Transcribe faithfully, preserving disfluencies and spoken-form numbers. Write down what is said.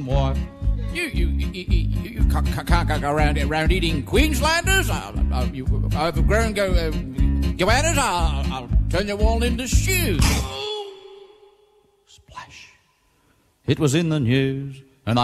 wife. You, you, you, you, you can't, can't go around, around eating Queenslanders. I'll, I'll, you overgrown go, uh, go at it. I'll, I'll turn you all into stew. Splash. It was in the news.